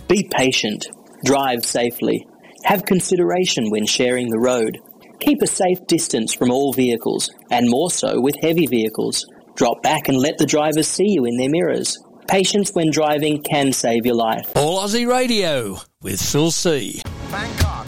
Be patient. Drive safely. Have consideration when sharing the road. Keep a safe distance from all vehicles, and more so with heavy vehicles. Drop back and let the drivers see you in their mirrors. Patience when driving can save your life. All Aussie Radio with Phil C.